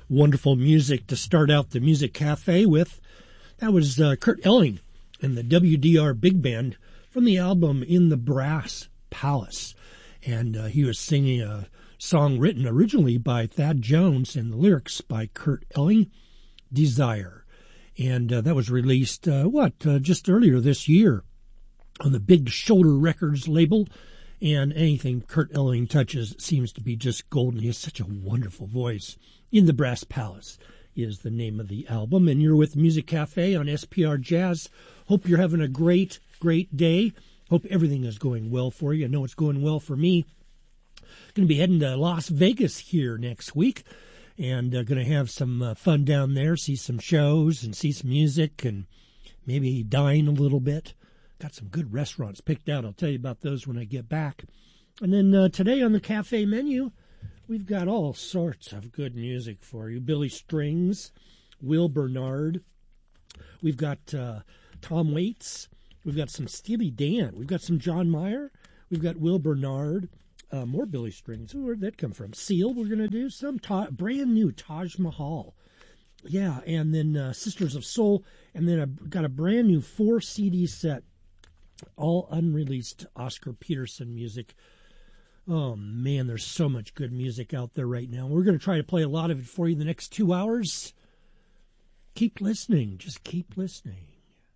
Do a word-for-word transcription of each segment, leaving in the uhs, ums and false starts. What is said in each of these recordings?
wonderful music to start out the Music Cafe with. That was uh, Kurt Elling and the W D R Big Band from the album In the Brass Palace. And uh, he was singing a song written originally by Thad Jones and the lyrics by Kurt Elling, Desire. And uh, that was released, uh, what, uh, just earlier this year on the Big Shoulder Records label. And anything Kurt Elling touches seems to be just golden. He has such a wonderful voice. In the Brass Palace is the name of the album. And you're with Music Cafe on S P R Jazz. Hope you're having a great, great day. Hope everything is going well for you. I know it's going well for me. Going to be heading to Las Vegas here next week. And uh, going to have some uh, fun down there, see some shows and see some music and maybe dine a little bit. Got some good restaurants picked out. I'll tell you about those when I get back. And then uh, today on the cafe menu, we've got all sorts of good music for you. Billy Strings, Will Bernard. We've got uh, Tom Waits. We've got some Steely Dan. We've got some John Mayer. We've got Will Bernard. Uh, more Billy Strings. Where'd that come from? Seal, we're going to do some ta- brand new Taj Mahal. Yeah, and then uh, Sisters of Soul. And then I've got a brand new four C D set. All unreleased Oscar Peterson music. Oh, man, there's so much good music out there right now. We're going to try to play a lot of it for you the next two hours. Keep listening. Just keep listening.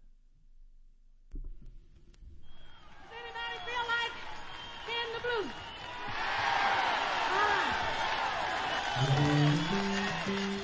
Does anybody feel like hearing the blues? All right.